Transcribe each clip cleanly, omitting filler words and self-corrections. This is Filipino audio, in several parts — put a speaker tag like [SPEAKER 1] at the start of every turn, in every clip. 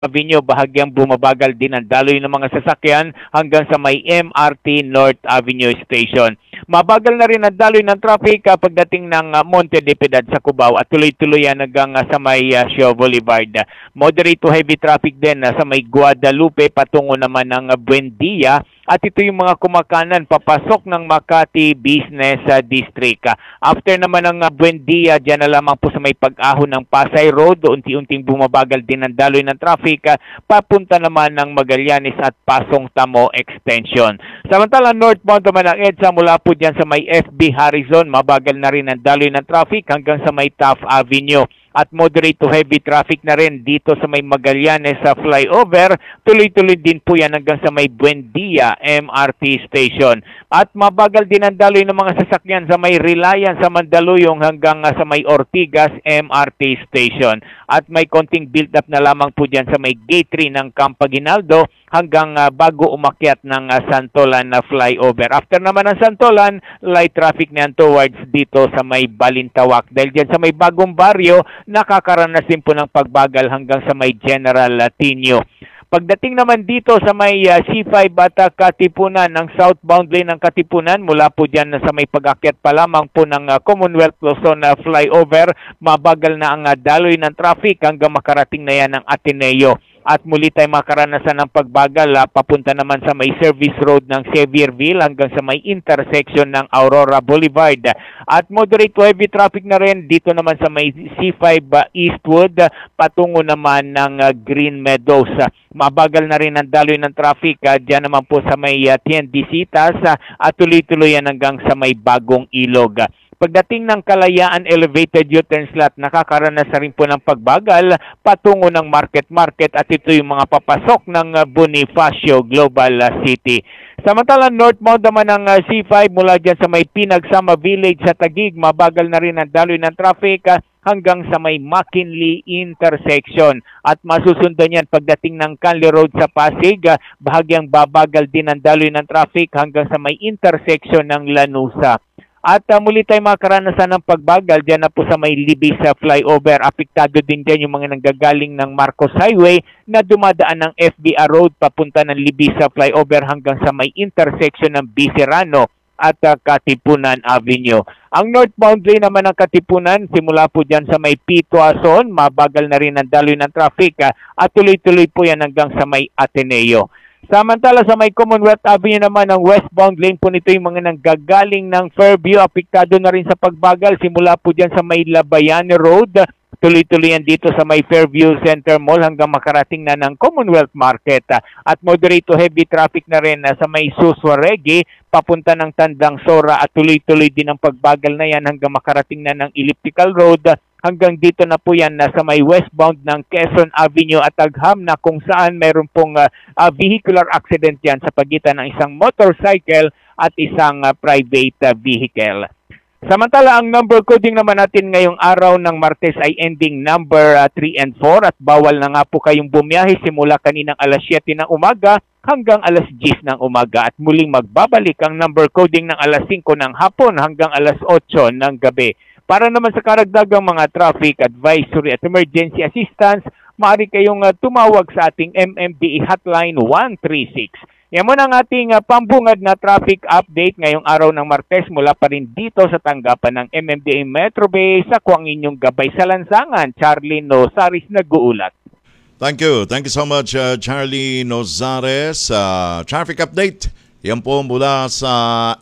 [SPEAKER 1] Avenue, bahagyang bumabagal din ang daloy ng mga sasakyan hanggang sa may MRT North Avenue Station. Mabagal na rin ang daloy ng traffic pagdating ng Monte de Piedad sa Cubao at tuloy-tuloy yan hanggang sa may Shaw Boulevard. Moderate to heavy traffic din sa may Guadalupe patungo naman ng Buendia. At ito yung mga kumakanan papasok ng Makati Business District. After naman ng Buendia, dyan na lamang po sa may pag-ahon ng Pasay Road, unti-unting bumabagal din ang daloy ng traffic, papunta naman ng Magallanes at Pasong Tamo Extension. Samantala, northbound naman ang EDSA mula po dyan sa may FB Harrison, mabagal na rin ang daloy ng traffic hanggang sa may Taft Avenue. At moderate to heavy traffic na rin dito sa may Magallanes sa flyover. Tuloy-tuloy din po yan hanggang sa may Buendia MRT Station. At mabagal din ang daloy ng mga sasakyan sa may Reliance sa Mandaluyong hanggang sa may Ortigas MRT Station. At may konting build-up na lamang po dyan sa may Gate 3 ng Campaginaldo hanggang bago umakyat ng Santolan na flyover. After naman ng Santolan, light traffic na yan towards dito sa may Balintawak. Dahil dyan sa may bagong baryo, nakakaranas din po ng pagbagal hanggang sa may General Tinio. Pagdating naman dito sa may C5 at Katipunan, ng southbound lane ng Katipunan, mula po dyan sa may pag-akyat pa lamang po ng Commonwealth Luzon flyover, mabagal na ang daloy ng traffic hanggang makarating na yan ng Ateneo. At muli tayo makaranasan ng pagbagal papunta naman sa may service road ng Xavierville hanggang sa may intersection ng Aurora Boulevard. At moderate to heavy traffic na rin dito naman sa may C5 Eastwood patungo naman ng Green Meadows. Mabagal na rin ang daloy ng traffic diyan naman po sa may Tiendesitas at tuloy-tuloy yan hanggang sa may Bagong Ilog. Pagdating ng Kalayaan Elevated U-turn slot, nakakaranas na rin po ng pagbagal patungo ng Market at ito yung mga papasok ng Bonifacio Global City. Samantala, northbound naman ng C5 mula dyan sa may Pinagsama Village sa Taguig, mabagal na rin ang daloy ng traffic hanggang sa may McKinley intersection. At masusundan yan pagdating ng Canley Road sa Pasig, bahagyang babagal din ang daloy ng traffic hanggang sa may intersection ng Lanusa. At muli tayo makaranasan ng pagbagal dyan na po sa may Libis flyover. Apektado din dyan yung mga nanggagaling ng Marcos Highway na dumadaan ng FBR Road papunta ng Libis flyover hanggang sa may intersection ng Biserano at Katipunan Avenue. Ang northbound lane naman ng Katipunan, simula po dyan sa may Pituason, mabagal na rin ang daloy ng traffic at tuloy-tuloy po yan hanggang sa may Ateneo. Samantala sa may Commonwealth Avenue naman ang westbound lane po nito yung mga nanggagaling ng Fairview, apektado na rin sa pagbagal simula po dyan sa may Labayani Road, tuloy-tuloy yan dito sa may Fairview Center Mall hanggang makarating na ng Commonwealth Market. At moderate to heavy traffic na rin sa may Suswaregi, papunta ng Tandang Sora at tuloy-tuloy din ang pagbagal na yan hanggang makarating na ng Elliptical Road. Hanggang dito na po yan sa may westbound ng Quezon Avenue at Agham na kung saan mayroon pong vehicular accident yan sa pagitan ng isang motorcycle at isang private vehicle. Samantala, ang number coding naman natin ngayong araw ng Martes ay ending number 3 and 4 at bawal na nga po kayong bumiyahe simula kaninang alas 7 ng umaga hanggang alas 10 ng umaga at muling magbabalik ang number coding ng alas 5 ng hapon hanggang alas 8 ng gabi. Para naman sa karagdagang mga traffic advisory at emergency assistance, maaari kayong tumawag sa ating MMDA hotline 136. Yan muna ang ating pambungad na traffic update ngayong araw ng Martes mula pa rin dito sa tanggapan ng MMDA Metro Base. Ako ang inyong gabay sa lansangan, Charlie Nozares nag-uulat.
[SPEAKER 2] Thank you so much Charlie Nozares. Traffic update, yan po mula sa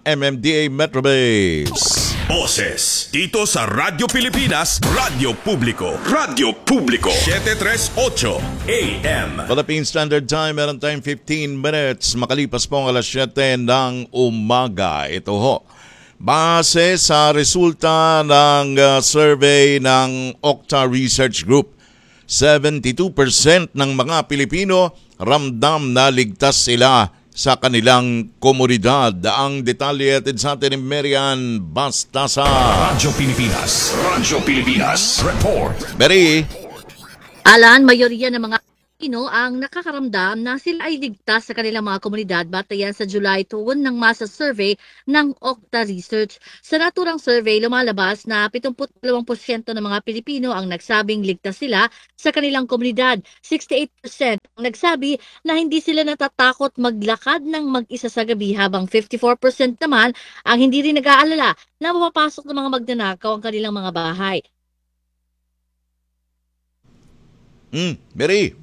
[SPEAKER 2] MMDA Metro Base.
[SPEAKER 3] Boses dito sa Radyo Pilipinas, Radyo Publiko. Radyo Publiko 738 AM.
[SPEAKER 2] Philippine Standard Time, meron tayong 15 minutes makalipas po ang alas 7 ng umaga. Ito ho, base sa resulta ng survey ng Okta Research Group, 72% ng mga Pilipino ramdam na ligtas sila sa kanilang komunidad. Ang detalye atin sa atin ni Marian Bastasa.
[SPEAKER 3] Radyo Pilipinas, Radyo Pilipinas, report.
[SPEAKER 2] Mary.
[SPEAKER 4] Alan, mayoriya ng mga Pilipino ang nakakaramdam na sila ay ligtas sa kanilang mga komunidad batayan sa July 2 ng masa survey ng Okta Research. Sa naturang survey, lumalabas na 72% ng mga Pilipino ang nagsabing ligtas sila sa kanilang komunidad. 68% ang nagsabi na hindi sila natatakot maglakad ng mag-isa sa gabi habang 54% naman ang hindi rin nag-aalala na mapapasok ng mga magnanakaw ang kanilang mga bahay.
[SPEAKER 2] Mary.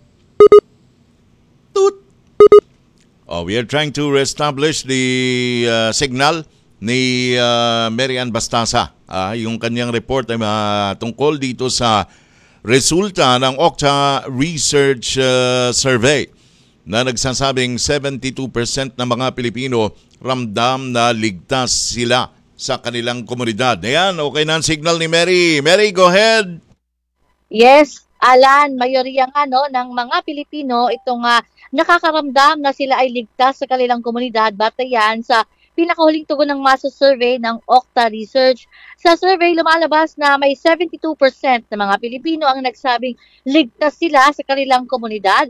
[SPEAKER 2] Toot. We are trying to reestablish the signal ni Mary Ann Bastasa. Yung kanyang report ay tungkol dito sa resulta ng Okta Research Survey na nagsasabing 72% ng mga Pilipino ramdam na ligtas sila sa kanilang komunidad. Ayan, okay na ang signal ni Mary. Mary, go ahead.
[SPEAKER 4] Yes, Alan, mayoriya nga ng mga Pilipino itong nakakaramdam na sila ay ligtas sa kanilang komunidad batayan sa pinakahuling tugon ng masa survey ng Okta Research. Sa survey, lumalabas na may 72% ng mga Pilipino ang nagsabing ligtas sila sa kanilang komunidad.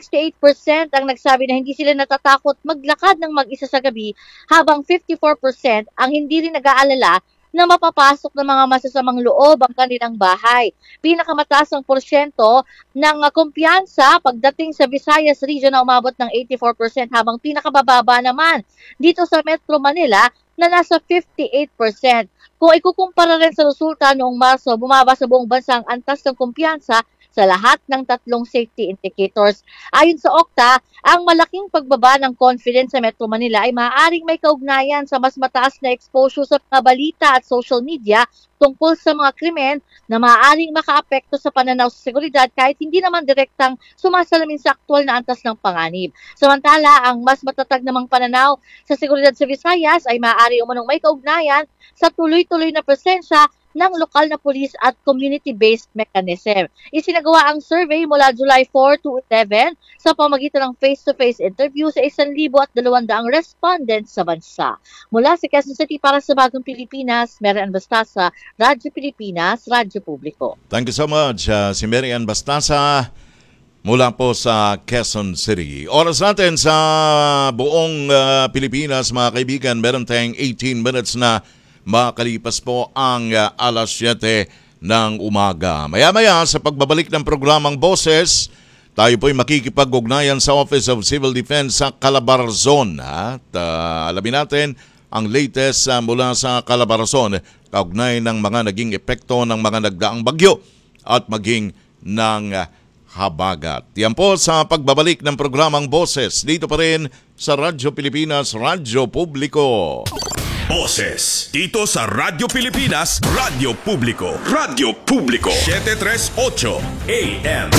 [SPEAKER 4] 68% ang nagsabi na hindi sila natatakot maglakad ng mag-isa sa gabi, habang 54% ang hindi rin nag-aalala na mapapasok ng mga masasamang loob ang kanilang bahay. Pinakamataas ang porsyento ng kumpiyansa pagdating sa Visayas region na umabot ng 84%, habang pinakabababa naman dito sa Metro Manila na nasa 58%. Kung ikukumpara rin sa resulta noong Marso, bumaba sa buong bansa ang antas ng kumpiyansa sa lahat ng tatlong safety indicators. Ayon sa Okta, ang malaking pagbaba ng confidence sa Metro Manila ay maaaring may kaugnayan sa mas mataas na exposure sa mga balita at social media tungkol sa mga krimen na maaaring makaapekto sa pananaw sa seguridad kahit hindi naman direktang sumasalamin sa aktual na antas ng panganib. Samantala, ang mas matatag namang pananaw sa seguridad sa Visayas ay maaari umanong may kaugnayan sa tuloy-tuloy na presensya ng lokal na police at community-based mechanism. Isinagawa ang survey mula July 4 to 11 sa pamagitan ng face-to-face interview sa 1,200 respondents sa bansa. Mula sa Quezon City para sa Bagong Pilipinas, Mary Ann Bastasa, Radyo Pilipinas, Radyo Publiko.
[SPEAKER 2] Thank you so much, si Mary Ann Bastasa mula po sa Quezon City. Oras natin sa buong Pilipinas, mga kaibigan, meron tayong 18 minutes na makalipas po ang alas 7 ng umaga. Maya-maya sa pagbabalik ng programang Boses, tayo po'y makikipag-ugnayan sa Office of Civil Defense sa Calabarzon. At alamin natin ang latest mula sa Calabarzon, kaugnay ng mga naging epekto ng mga nagdaang bagyo at maging ng habagat. Yan po sa pagbabalik ng programang Boses dito pa rin sa Radyo Pilipinas, Radyo Publiko.
[SPEAKER 3] Boses dito sa Radyo Pilipinas, Radyo Publiko. Radyo Publiko 738 AM.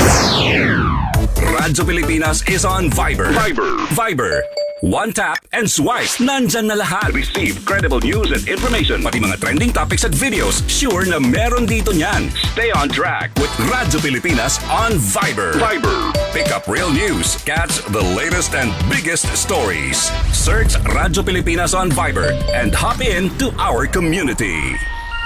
[SPEAKER 5] Radyo Pilipinas is on Viber. Viber. One tap and swipe. Nandyan na lahat. Receive credible news and information. Pati mga trending topics at videos. Sure na meron dito niyan. Stay on track with Radyo Pilipinas on Viber. Pick up real news. Catch the latest and biggest stories. Search Radyo Pilipinas on Viber and hop in to our community.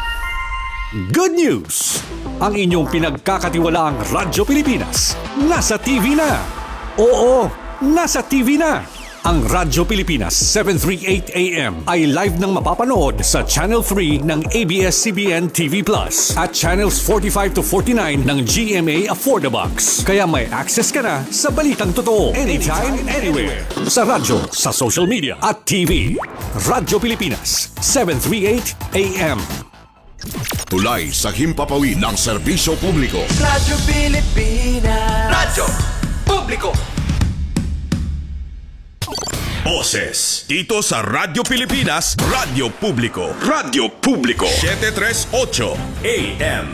[SPEAKER 6] Good news! Ang inyong pinagkakatiwalaang Radyo Pilipinas nasa TV na. Oo, nasa TV na. Ang Radyo Pilipinas 738 AM ay live nang mapapanood sa Channel 3 ng ABS-CBN TV Plus at Channels 45 to 49 ng GMA Affordabox. Kaya may access ka na sa balitang totoo anytime, anywhere. Sa radyo, sa social media at TV. Radyo Pilipinas 738 AM.
[SPEAKER 3] Tulay sa himpapawid ng serbisyo publiko.
[SPEAKER 7] Radyo Pilipinas. Radyo Publiko.
[SPEAKER 3] Boses dito sa Radyo Pilipinas, Radyo Publiko. Radyo Publiko 738 AM.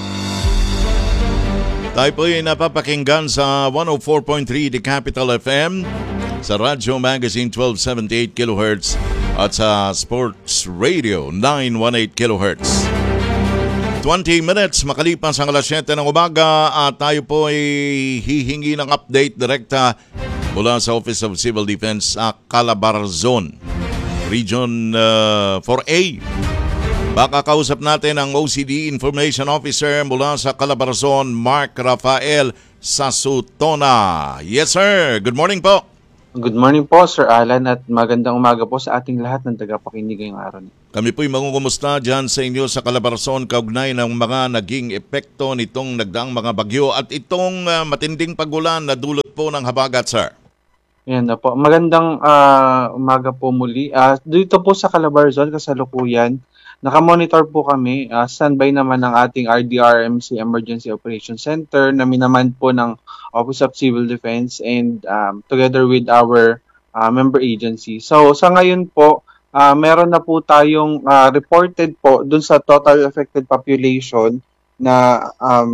[SPEAKER 2] Tayo po ay napapakinggan sa 104.3 The Capital FM, sa Radyo Magazine 1278 kHz at sa Sports Radio 918 kHz. 20 minutes makalipas ang alas 7 ng umaga at tayo po ay hihingi ng update direkta mula sa Office of Civil Defense sa Calabarzon, Region 4A. Baka kausap natin ang OCD Information Officer mula sa Calabarzon, Mark Rafael Sasutona. Yes sir, good morning po.
[SPEAKER 8] Good morning po, Sir Alan, at magandang umaga po sa ating lahat ng tagapakinig ngayong araw.
[SPEAKER 2] Kami po'y mangungumusta dyan sa inyo sa Calabarzon kaugnay ng mga naging epekto nitong nagdaang mga bagyo at itong matinding pagulan na dulot po ng habagat, sir.
[SPEAKER 8] Yan na po. Magandang umaga po muli. Dito po sa Calabarzon, kasalukuyan, nakamonitor po kami. Standby naman ng ating RDRMC Emergency Operations Center na minaman po ng Office of Civil Defense and together with our member agency. So sa ngayon po, meron na po tayong reported po dun sa total affected population na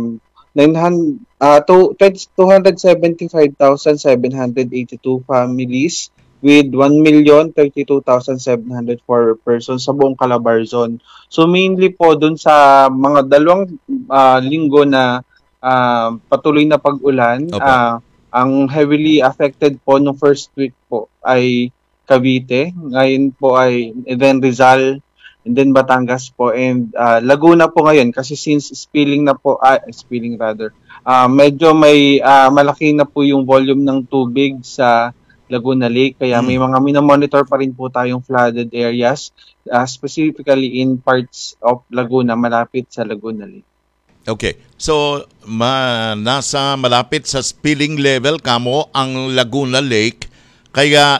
[SPEAKER 8] 275,782 families with 1,032,704 persons sa buong Calabarzon. So mainly po dun sa mga dalawang linggo na patuloy na pag-ulan, ang heavily affected po no first week po ay Cavite, ngayon po ay then Rizal, and then Batangas po, and Laguna po ngayon kasi since medyo may malaki na po yung volume ng tubig sa Laguna Lake, kaya may mga minomonitor pa rin po tayong flooded areas, specifically in parts of Laguna, malapit sa Laguna Lake.
[SPEAKER 2] Okay, so nasa malapit sa spilling level kamo ang Laguna Lake, kaya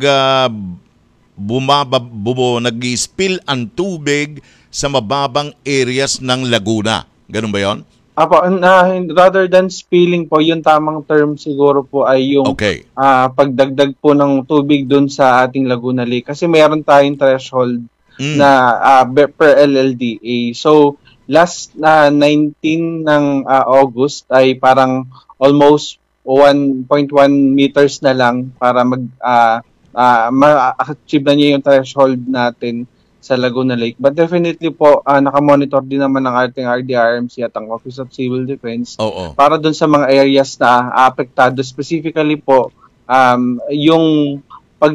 [SPEAKER 2] nag-spill ang tubig sa mababang areas ng Laguna. Ganun ba yon?
[SPEAKER 8] Apo, rather than spilling po, yung tamang term siguro po ay yung pagdagdag po ng tubig dun sa ating Laguna Lake. Kasi mayroon tayong threshold na per LLDA. So, last 19 ng August ay parang almost 1.1 meters na lang para ma-achieve na niya yung threshold natin sa Laguna Lake. But definitely po, nakamonitor din naman ng ating RDRMC at ang Office of Civil Defense para dun sa mga areas na apektado. Specifically po, yung pag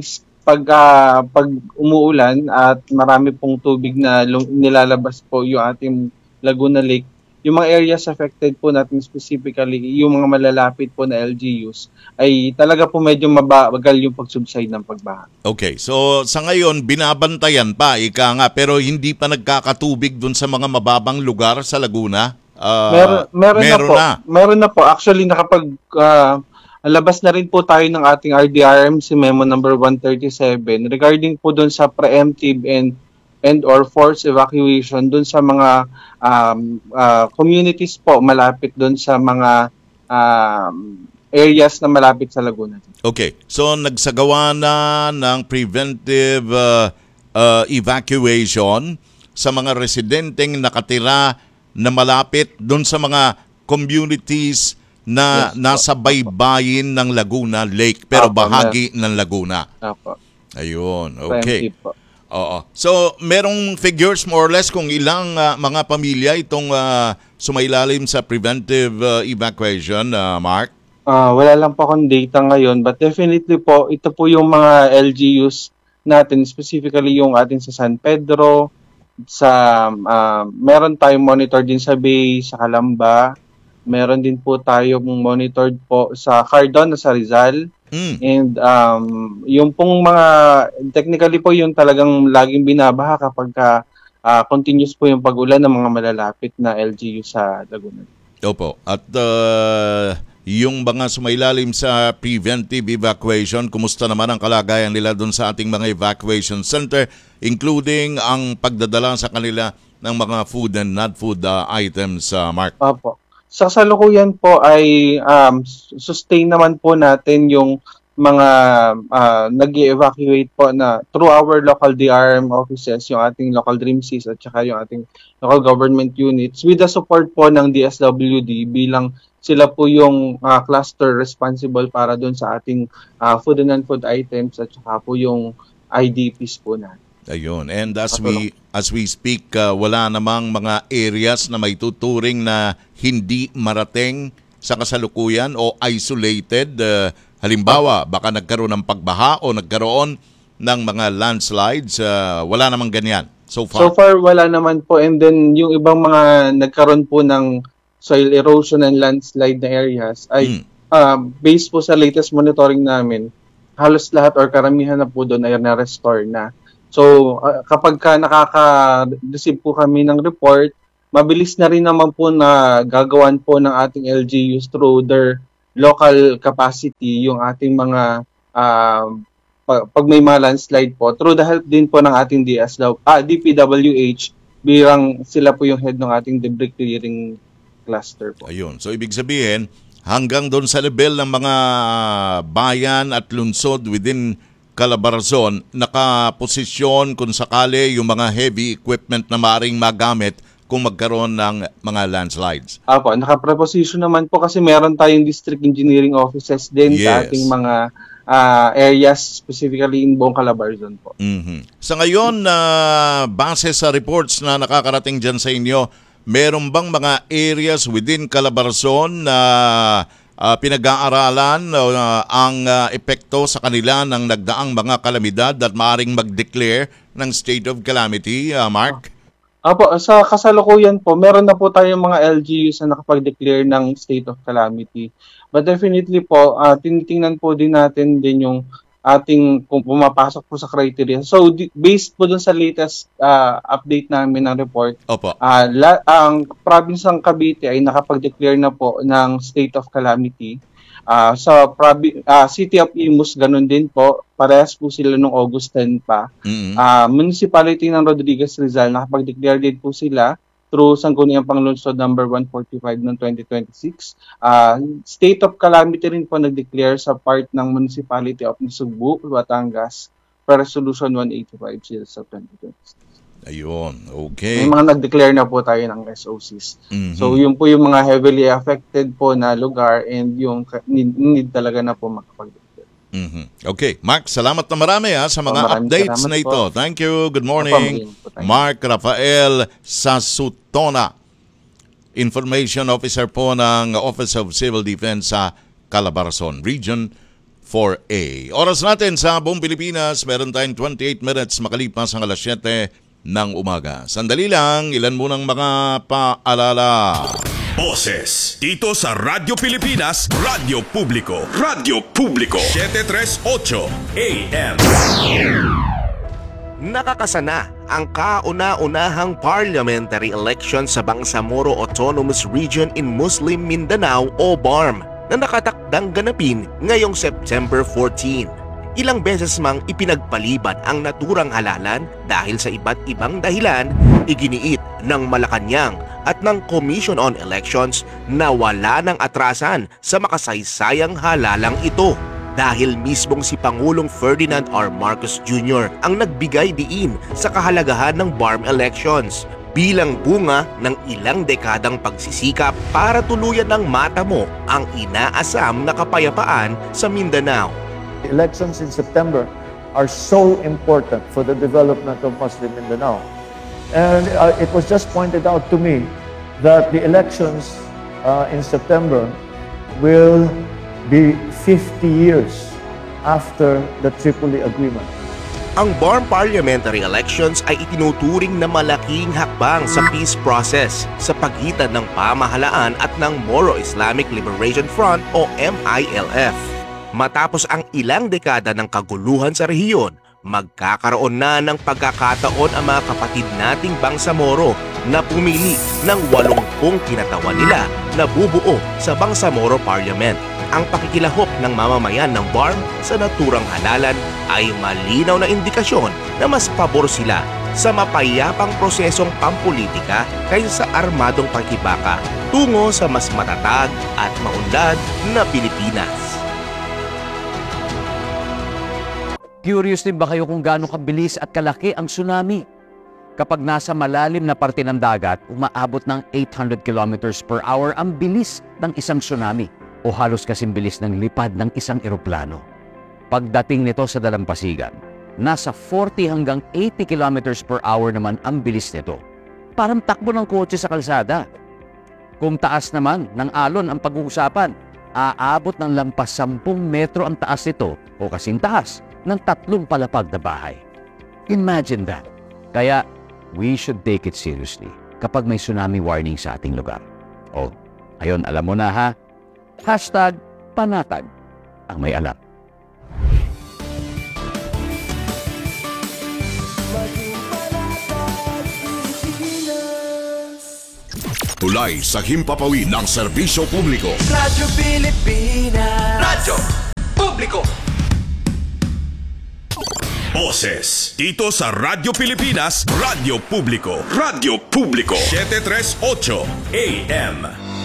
[SPEAKER 8] umuulan at marami pong tubig na nilalabas po yung ating Laguna Lake, yung mga areas affected po natin specifically, yung mga malalapit po na LGUs, ay talaga po medyo mabagal yung pag-subside ng pagbaha. Okay, so sa ngayon, binabantayan pa, pero hindi pa nagkakatubig dun sa mga mababang lugar sa Laguna? Meron na po. Actually, labas na rin po tayo ng ating RDRMC Memo number 137 regarding po dun sa preemptive and or forced evacuation dun sa mga communities po malapit dun sa mga areas na malapit sa Laguna. Okay. So nagsagawa na ng preventive evacuation sa mga residenteng nakatira na malapit dun sa mga communities na nasa baybayin ng Laguna Lake pero bahagi ng Laguna. Ayun. Okay. Oo. So, merong figures more or less kung ilang mga pamilya itong sumailalim sa preventive evacuation, Mark? Wala lang po akong data ngayon, but definitely po, ito po yung mga LGUs natin, specifically yung atin sa San Pedro, meron tayong monitor din sa Bay, sa Calamba, meron din po tayong monitored po sa Cardon, sa Rizal, and yung pong mga, technically po yung talagang laging binabaha kapag continuous po yung pag-ulan ng mga malalapit na LGU sa Laguna. Opo. At yung mga sumailalim sa preventive evacuation, kumusta naman ang kalagayan nila doon sa ating mga evacuation center, including ang pagdadala sa kanila ng mga food and non-food items, Mark? Opo. Sa kasalukuyan po ay sustain naman po natin yung mga nag-evacuate po na through our local DRM offices, yung ating local DRIMCs at saka yung ating local government units with the support po ng DSWD bilang sila po yung cluster responsible para doon sa ating food and non-food items at saka po yung IDPs po natin. Ayun. And as we speak, wala namang mga areas na may tuturing na hindi marating sa kasalukuyan o isolated. Halimbawa, baka nagkaroon ng pagbaha o nagkaroon ng mga landslides. Wala namang ganyan
[SPEAKER 2] so
[SPEAKER 8] So
[SPEAKER 2] far?
[SPEAKER 8] far, wala naman po. And then, yung ibang mga nagkaroon po ng soil erosion and landslide na areas ay based po sa latest monitoring namin, halos lahat or karamihan na po doon ay na-restore na. So, kapag ka nakaka-receive po kami ng report, mabilis na rin naman po na gagawan po ng ating LGUs through their local capacity yung ating mga pag may mga landslide po, through the help din po ng ating DPWH, bilang sila po yung head ng ating debris clearing cluster po.
[SPEAKER 2] Ayun. So, ibig sabihin, hanggang doon sa level ng mga bayan at lungsod within Calabarzon, nakaposisyon kung sakali yung mga heavy equipment na maaaring magamit kung magkaroon ng mga landslides.
[SPEAKER 8] Apo, nakapreposition naman po kasi meron tayong district engineering offices din sa
[SPEAKER 2] Yes.
[SPEAKER 8] ating mga areas, specifically in buong Calabarzon po.
[SPEAKER 2] Sa ngayon, base sa reports na nakakarating dyan sa inyo, meron bang mga areas within Calabarzon na pinag-aaralan ang epekto sa kanila ng nagdaang mga kalamidad at maaaring mag-declare ng state of calamity, Mark?
[SPEAKER 8] Apo, sa kasalukuyan po, meron na po tayong mga LGUs na nakapag-declare ng state of calamity. But definitely po, tinitingnan po din natin din yung ating kung pumapasok po sa criteria. So, based po dun sa latest update namin ng report,
[SPEAKER 2] Opo.
[SPEAKER 8] ang province ng Cavite ay nakapag-declare na po ng state of calamity. Sa City of Imus, ganun din po. Parehas po sila noong August 10 pa. Municipality ng Rodriguez Rizal, nakapag-declare din po sila through Sangguniang Panglungsod number 145 ng 2026. State of calamity rin po nag-declare sa part ng Municipality of Nasugbu, Batangas, per Resolution 185 series of 2026.
[SPEAKER 2] Ayun, okay.
[SPEAKER 8] May mga nag-declare na po tayo ng SOCs. So, yun po yung mga heavily affected po na lugar and yung need talaga na po makapag-declare.
[SPEAKER 2] Okay. Mark, salamat na marami sa mga
[SPEAKER 8] Maraming
[SPEAKER 2] updates
[SPEAKER 8] salamat
[SPEAKER 2] na ito.
[SPEAKER 8] po.
[SPEAKER 2] Thank you. Good morning. Mark Rafael Sasutona, Information Officer po ng Office of Civil Defense sa Calabarzon, Region 4A. Oras natin sa buong Pilipinas, meron tayong 28 minutes makalipas ang alas 7 ng umaga. Sandali lang, ilan munang mga paalala.
[SPEAKER 3] Boses dito sa Radyo Pilipinas, Radyo Publiko. Radyo Publiko 738 AM.
[SPEAKER 9] Nakakasana ang kauna-unahang parliamentary election sa Bangsamoro Autonomous Region in Muslim Mindanao o BARM na nakatakdang ganapin ngayong September 14. Ilang beses mang ipinagpaliban ang naturang halalan dahil sa iba't ibang dahilan, iginiit ng Malacanang at ng Commission on Elections na wala ng atrasan sa makasaysayang halalang ito. Dahil mismong si Pangulong Ferdinand R. Marcos Jr. ang nagbigay diin sa kahalagahan ng BARM elections bilang bunga ng ilang dekadang pagsisikap para tuluyan ng matamo ang inaasam na kapayapaan sa Mindanao.
[SPEAKER 10] Elections in September are so important for the development of Muslim Mindanao. And it was just pointed out to me that the elections in September will be 50 years after the Tripoli Agreement.
[SPEAKER 9] Ang BARM parliamentary elections ay itinuturing na malaking hakbang sa peace process sa pagitan ng pamahalaan at ng Moro Islamic Liberation Front o MILF. Matapos ang ilang dekada ng kaguluhan sa rehiyon, magkakaroon na ng pagkakataon ang mga kapatid nating Bangsamoro na pumili ng 80 kinatawan nila na bubuo sa Bangsamoro Parliament. Ang pakikilahok ng mamamayan ng BARM sa naturang halalan ay malinaw na indikasyon na mas pabor sila sa mapayapang prosesong pampolitika kaysa sa armadong pakibaka tungo sa mas matatag at maunlad na Pilipinas.
[SPEAKER 11] Curious din ba kayo kung gaano kabilis at kalaki ang tsunami? Kapag nasa malalim na parte ng dagat, umaabot ng 800 kilometers per hour ang bilis ng isang tsunami o halos kasing bilis ng lipad ng isang eroplano. Pagdating nito sa dalampasigan, nasa 40 hanggang 80 kilometers per hour naman ang bilis nito. Parang takbo ng kotse sa kalsada. Kung taas naman ng alon ang pag-uusapan, aabot ng lampas 10 metro ang taas nito o kasing taas ng 3 palapag na bahay. Imagine that. Kaya we should take it seriously kapag may tsunami warning sa ating lugar. O, ayun, alam mo na ha? Hashtag panatag ang may alam.
[SPEAKER 3] Tulay sa himpapawid ng serbisyo publiko.
[SPEAKER 7] Radyo Pilipinas. Radyo Publiko.
[SPEAKER 3] Boses dito sa Radyo Pilipinas, Radyo Publiko. Radyo Publiko 738 AM.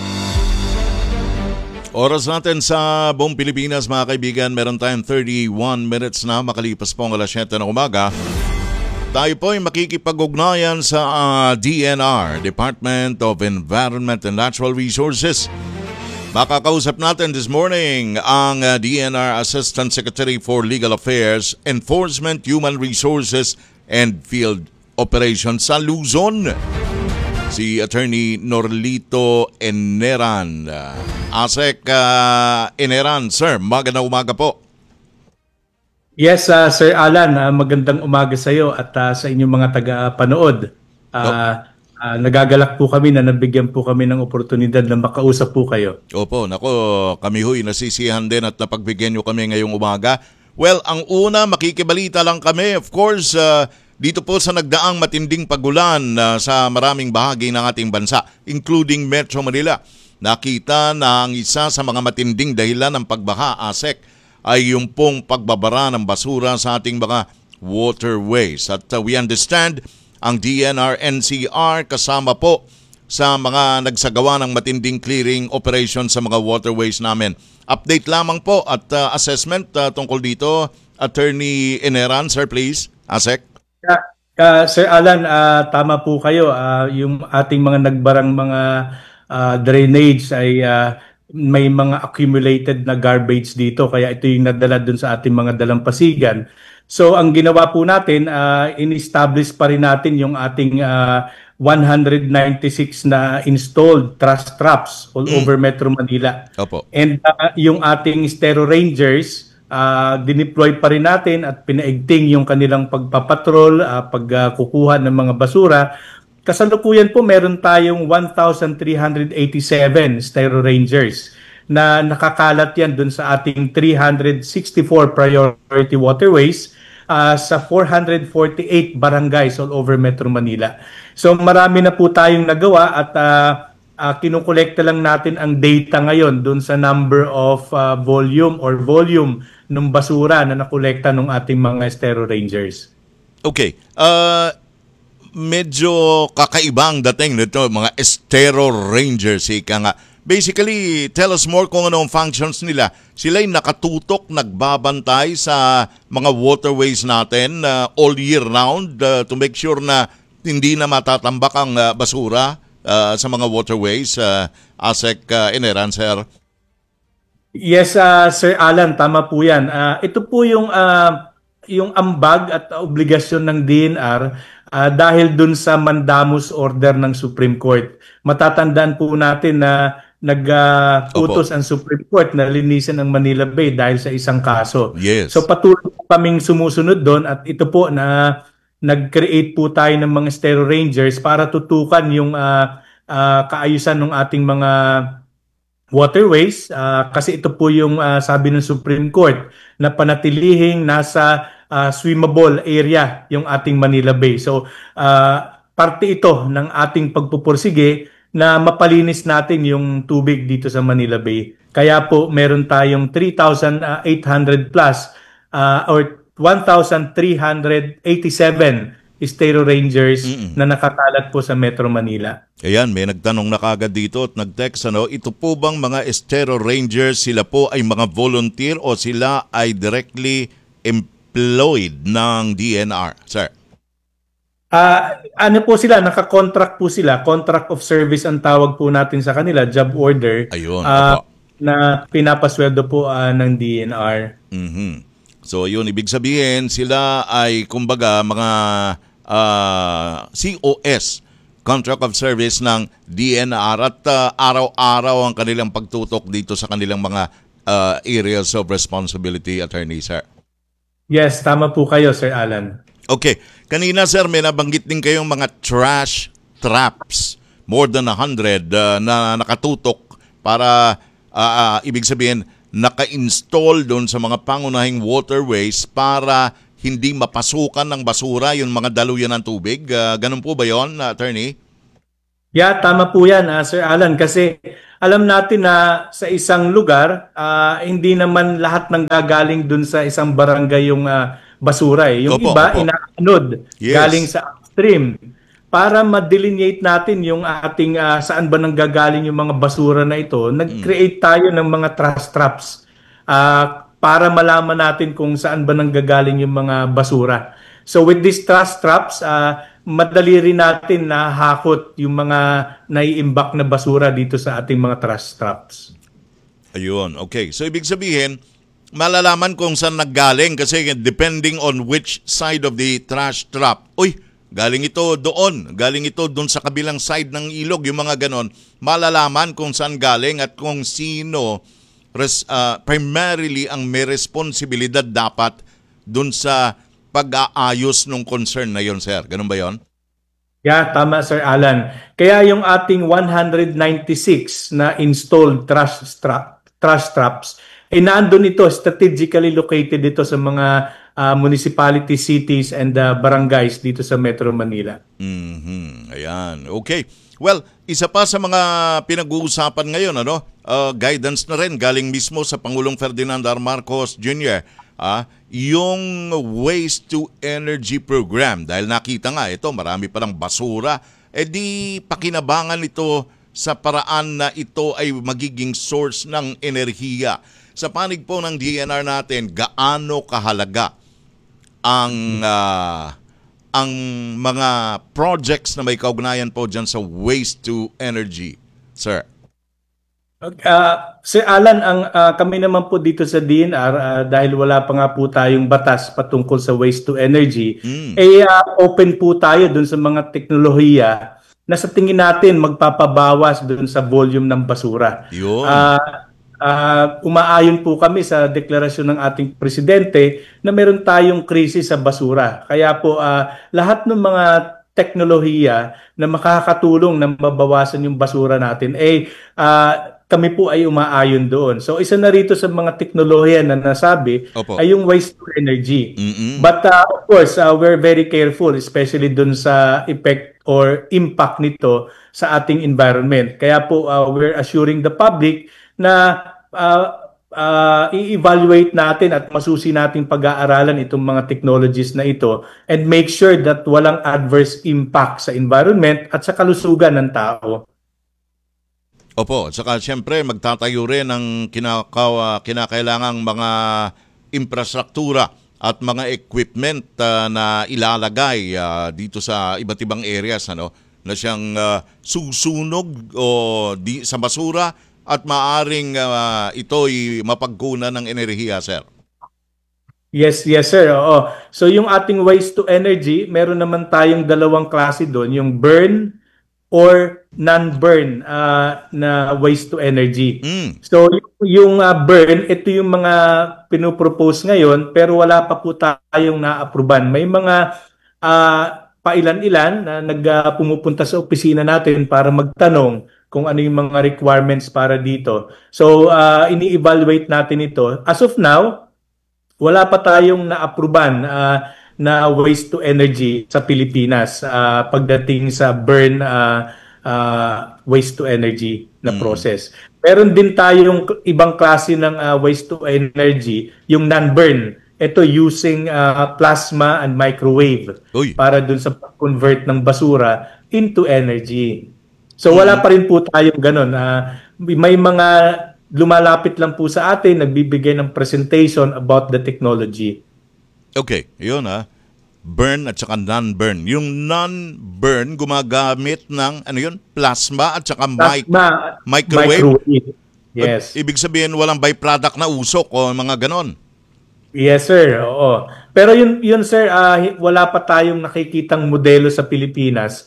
[SPEAKER 2] Oras natin sa buong Pilipinas, mga kaibigan, meron tayong 31 minutes na makalipas po ang alas 7 ng umaga. Tayo po ay makikipag-ugnayan sa DNR, Department of Environment and Natural Resources. Makakausap natin this morning ang DNR Assistant Secretary for Legal Affairs, Enforcement, Human Resources, and Field Operations sa Luzon, si Attorney Norlito Eneran. ASEC Eneran, sir, magandang umaga po.
[SPEAKER 12] Yes, Sir Alan, magandang umaga sa iyo at sa inyong mga taga-panood. Nagagalak po kami na nabigyan po kami ng oportunidad na makausap po kayo.
[SPEAKER 2] Opo, nako, kami ho'y nasisiyahan din at napagbigyan nyo kami ngayong umaga. Well, ang una, makikibalita lang kami, of course, dito po sa nagdaang matinding pagulan sa maraming bahagi ng ating bansa, including Metro Manila. Nakita na ang isa sa mga matinding dahilan ng pagbaha, ASEC, ay yung pong pagbabara ng basura sa ating mga waterways. At we understand, ang DNR NCR kasama po sa mga nagsagawa ng matinding clearing operation sa mga waterways namin. Update lamang po at assessment tungkol dito. Attorney Eneran, sir, please. ASEC.
[SPEAKER 12] Sir Alan, tama po kayo. Yung ating mga nagbarang mga drainage ay may mga accumulated na garbage dito, kaya ito yung nadala dun sa ating mga dalampasigan. So ang ginawa po natin, in-establish pa rin natin yung ating 196 na installed trash traps all over Metro Manila.
[SPEAKER 2] Opo.
[SPEAKER 12] And yung ating Stero Rangers, dineploy pa rin natin at pinaigting yung kanilang pagpapatrol, pagkukuha ng mga basura. Kasalukuyan po meron tayong 1,387 Stero Rangers na nakakalat yan dun sa ating 364 priority waterways sa 448 barangays all over Metro Manila. So marami na po tayong nagawa at kinukolekta lang natin ang data ngayon dun sa number of volume ng basura na nakolekta ng ating mga Stero Rangers.
[SPEAKER 2] Okay. Medyo kakaibang dating nito, mga Stero Rangers, ika nga. Basically, tell us more kung anong functions nila. Sila'y nakatutok, nagbabantay sa mga waterways natin all year round to make sure na hindi na matatambak ang basura sa mga waterways. ASEC Eneran, sir.
[SPEAKER 12] Yes, Sir Alan, tama po yan. Ito po yung ambag at obligasyon ng DNR dahil dun sa mandamus order ng Supreme Court. Matatandaan po natin na nag-utos ang Supreme Court na linisin ang Manila Bay dahil sa isang kaso.
[SPEAKER 2] Yes.
[SPEAKER 12] So patuloy kaming sumusunod doon at ito po na nag-create po tayo ng mga Stero Rangers para tutukan yung kaayusan ng ating mga waterways kasi ito po yung sabi ng Supreme Court na panatilihing nasa swimmable area yung ating Manila Bay. So parte ito ng ating pagpupursige na mapalinis natin yung tubig dito sa Manila Bay. Kaya po meron tayong 3,800 plus or 1,387 Stero Rangers na nakatalat po sa Metro Manila.
[SPEAKER 2] Ayan, may nagtanong na kagad dito at nag-text, ito po bang mga Stero Rangers, sila po ay mga volunteer o sila ay directly employed ng DNR, sir?
[SPEAKER 12] Ano po sila, naka-contract po sila, contract of service ang tawag po natin sa kanila, job order.
[SPEAKER 2] Ayun,
[SPEAKER 12] na pinapasweldo po ng DNR.
[SPEAKER 2] So yun, ibig sabihin sila ay kumbaga mga COS, Contract of Service ng DNR at araw-araw ang kanilang pagtutok dito sa kanilang mga areas of responsibility, Attorney, sir.
[SPEAKER 12] Yes, tama po kayo, Sir Alan.
[SPEAKER 2] Okay. Kanina, sir, may nabanggit din kayong mga trash traps. More than 100 na nakatutok para, ibig sabihin, naka-install doon sa mga pangunahing waterways para hindi mapasukan ng basura yung mga daluyan ng tubig. Ganun po ba yon, attorney?
[SPEAKER 12] Yeah, tama po yan, Sir Alan. Kasi alam natin na sa isang lugar, hindi naman lahat ng gagaling dun sa isang barangay yung basura. Yung iba, inaanod galing sa upstream. Para ma-delineate natin yung ating saan ba nanggagaling yung mga basura na ito, nag-create tayo ng mga trash traps para malaman natin kung saan ba nanggagaling yung mga basura. So with these trash traps, madali rin natin na hakot yung mga naiimbak na basura dito sa ating mga trash traps.
[SPEAKER 2] Ayun, okay. So ibig sabihin, malalaman kung saan naggaling kasi depending on which side of the trash trap. Uy, galing ito doon sa kabilang side ng ilog, yung mga ganon. Malalaman kung saan galing at kung sino primarily ang may responsibilidad dapat doon sa pag-aayos ng concern na yon, sir. Ganun ba yon?
[SPEAKER 12] Yeah, tama, Sir Alan. Kaya yung ating 196 na installed trash traps, nandun ito, strategically located dito sa mga municipalities, cities, and barangays dito sa Metro Manila.
[SPEAKER 2] Ayan. Okay. Well, isa pa sa mga pinag-uusapan ngayon, guidance na rin galing mismo sa Pangulong Ferdinand R. Marcos Jr., yung Waste to Energy Program. Dahil nakita nga ito, marami palang basura. Di pakinabangan ito sa paraan na ito ay magiging source ng enerhiya. Sa panig po ng DNR natin, gaano kahalaga ang mga projects na may kaugnayan po dyan sa waste to energy, sir?
[SPEAKER 12] Sir Alan, kami naman po dito sa DNR, dahil wala pa nga po tayong batas patungkol sa waste to energy, open po tayo dun sa mga teknolohiya na sa tingin natin magpapabawas dun sa volume ng basura.
[SPEAKER 2] Yun.
[SPEAKER 12] Umaayon po kami sa deklarasyon ng ating presidente na meron tayong krisis sa basura. Kaya po lahat ng mga teknolohiya na makakatulong na mabawasan yung basura natin, kami po ay umaayon doon. So isa na rito sa mga teknolohiya na nasabi ay yung waste to energy. But of course, we're very careful, especially doon sa effect or impact nito sa ating environment. Kaya po we're assuring the public na i-evaluate natin at masusi nating pag-aaralan itong mga technologies na ito and make sure that walang adverse impact sa environment at sa kalusugan ng tao.
[SPEAKER 2] Opo, at saka siyempre magtatayo rin ng kinakailangang mga infrastruktura at mga equipment na ilalagay dito sa iba't ibang areas na siyang susunog sa basura at maaring ito'y mapagkunan ng enerhiya, sir.
[SPEAKER 12] Yes, sir. Oo. So yung ating waste to energy, meron naman tayong dalawang klase doon, yung burn or non-burn na waste to energy. So yung burn, ito yung mga pinopropose ngayon pero wala pa po tayong na-aproban. May mga pailan-ilan na pumupunta sa opisina natin para magtanong kung ano yung mga requirements para dito. So ini-evaluate natin ito. As of now, wala pa tayong na-aproban na waste to energy sa Pilipinas pagdating sa burn waste to energy na process. Meron din tayong ibang klase ng waste to energy, yung non-burn. Ito using plasma and microwave para dun sa convert ng basura into energy. So wala pa rin po tayong ganun. May mga lumalapit lang po sa atin, nagbibigay ng presentation about the technology.
[SPEAKER 2] Okay, yun burn at saka non-burn. Yung non-burn gumagamit ng plasma at saka microwave.
[SPEAKER 12] Yes.
[SPEAKER 2] Ibig sabihin walang byproduct na usok o mga ganon.
[SPEAKER 12] Yes, sir. Oo. Pero yun sir, wala pa tayong nakikitang modelo sa Pilipinas.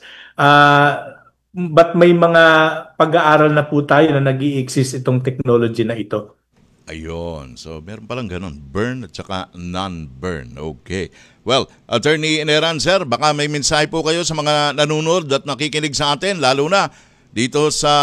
[SPEAKER 12] But may mga pag-aaral na po tayo na nag-i-exist itong technology na ito.
[SPEAKER 2] Ayun. So, meron palang ganun. Burn at saka non-burn. Okay. Well, Attorney Ineran, sir, baka may mensahe po kayo sa mga nanonood at nakikinig sa atin, lalo na dito sa